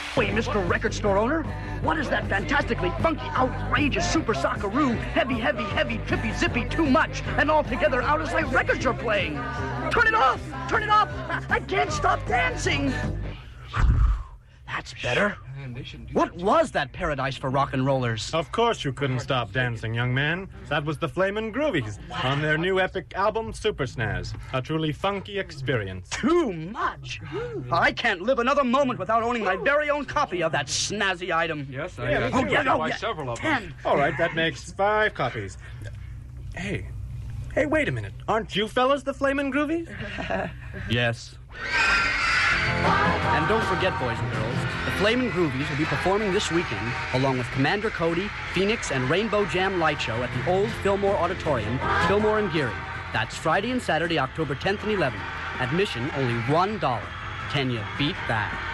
Wait, Mr. Record Store Owner, what is that fantastically funky, outrageous, super socceroo, heavy, trippy, zippy, too much, and altogether out of sight records you're playing? Turn it off! Turn it off! I can't stop dancing! That's better. What was that paradise for rock and rollers? Of course you couldn't stop dancing, young man. That was the Flamin' Groovies on their new epic album, Super Snaz. A truly funky experience. Too much? I can't live another moment without owning my very own copy of that snazzy item. Yes, several of them. 10. All right, that makes 5 copies. Hey, wait a minute. Aren't you fellas the Flamin' Groovies? Yes. And don't forget, boys and girls, the Flamin' Groovies will be performing this weekend along with Commander Cody, Phoenix, and Rainbow Jam Light Show at the old Fillmore Auditorium, Fillmore and Geary. That's Friday and Saturday, October 10th and 11th. Admission only $1. Can you beat that?